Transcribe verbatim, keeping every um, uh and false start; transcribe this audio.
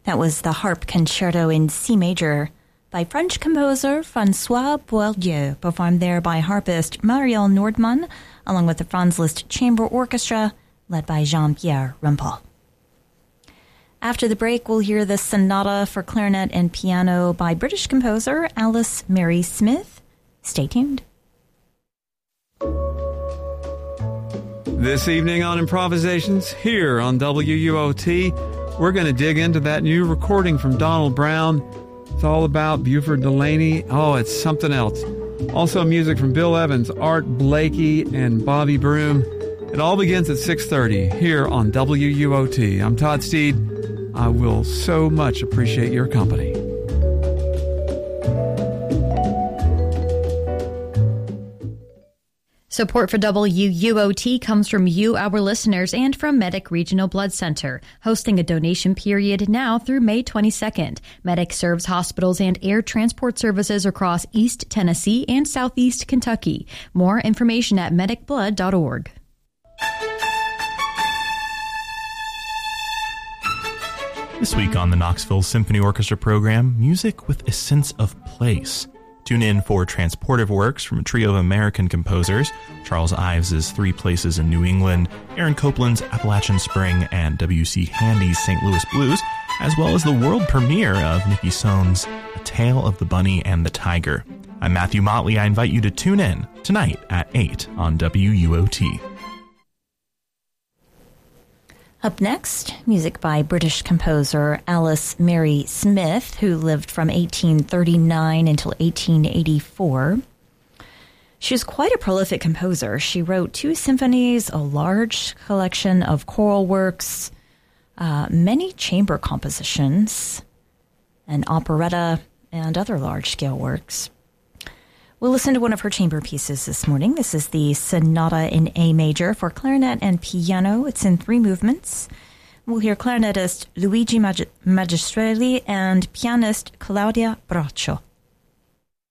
That was the Harp Concerto in C major by French composer François Boieldieu, performed there by harpist Marielle Nordmann, along with the Franz Liszt Chamber Orchestra, led by Jean-Pierre Rampal. After the break, we'll hear the Sonata for Clarinet and Piano by British composer Alice Mary Smith. Stay tuned. This evening on Improvisations, here on W U O T, we're going to dig into that new recording from Donald Brown. It's all about Buford Delaney. Oh, it's something else. Also music from Bill Evans, Art Blakey, and Bobby Broom. It all begins at six thirty here on W U O T. I'm Todd Steed. I will so much appreciate your company. Support for W U O T comes from you, our listeners, and from Medic Regional Blood Center, hosting a donation period now through May twenty-second. Medic serves hospitals and air transport services across East Tennessee and Southeast Kentucky. More information at medic blood dot org. This week on the Knoxville Symphony Orchestra program, music with a sense of place. Tune in for Transportive Works from a trio of American composers, Charles Ives' Three Places in New England, Aaron Copland's Appalachian Spring, and W C Handy's Saint Louis Blues, as well as the world premiere of Nikki Sohn's A Tale of the Bunny and the Tiger. I'm Matthew Motley. I invite you to tune in tonight at eight on W U O T. Up next, music by British composer Alice Mary Smith, who lived from eighteen thirty-nine until eighteen eighty-four. She was quite a prolific composer. She wrote two symphonies, a large collection of choral works, uh, many chamber compositions, an operetta, and other large-scale works. We'll listen to one of her chamber pieces this morning. This is the Sonata in A major for clarinet and piano. It's in three movements. We'll hear clarinetist Luigi Mag- Magistrelli and pianist Claudia Braccio.